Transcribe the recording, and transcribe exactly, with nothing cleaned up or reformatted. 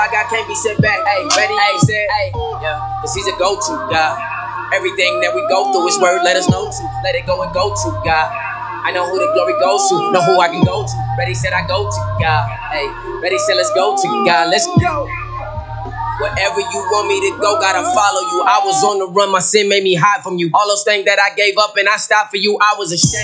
I got can't be set back. Hey, ready? Hey, said, hey, yeah, cause he's a go-to God. Everything that we go through, his word let us know to. Let it go and go to God. I know who the glory goes to, know who I can go to. Ready said I go to God. Hey, ready said let's go to God. Let's go. Wherever you want me to go, gotta follow you. I was on the run, my sin made me hide from you. All those things that I gave up and I stopped for you, I was ashamed.